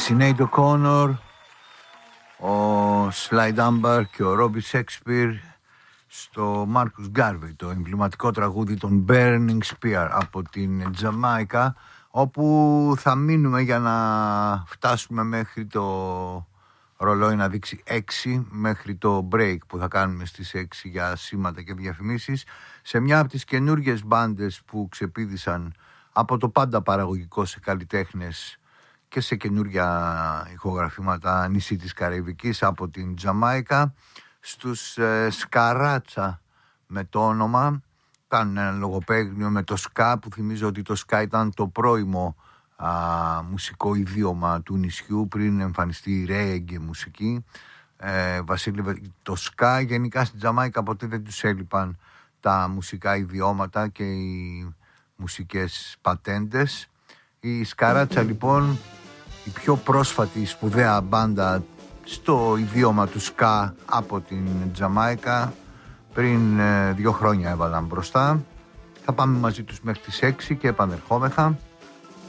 Sinead O'Connor, ο Sly Dunbar και ο Robbie Shakespeare στο Marcus Garvey, το εμβληματικό τραγούδι των Burning Spear από την Τζαμάικα, όπου θα μείνουμε για να φτάσουμε μέχρι το ρολόι να δείξει 6, μέχρι το break που θα κάνουμε στις 6 για σήματα και διαφημίσεις, σε μια από τις καινούργιες μπάντες που ξεπήδησαν από το πάντα παραγωγικό σε καλλιτέχνες και σε καινούργια ηχογραφήματα νησί της Καραϊβικής από την Τζαμάικα, στους Σκαράτσα με το όνομα. Κάνουν ένα λογοπαίγνιο με το ska, που θυμίζω ότι το ska ήταν το πρώιμο μουσικό ιδίωμα του νησιού πριν εμφανιστεί η ρέγγε μουσική. Βασίλευε το ska. Γενικά στην Τζαμάικα ποτέ δεν τους έλειπαν τα μουσικά ιδιώματα και οι μουσικές πατέντες. Η Σκαράτσα λοιπόν, η πιο πρόσφατη σπουδαία μπάντα στο ιδίωμα του ska από την Τζαμάικα, πριν 2 χρόνια έβαλαν μπροστά. Θα πάμε μαζί τους μέχρι τις 6 και επανερχόμεθα.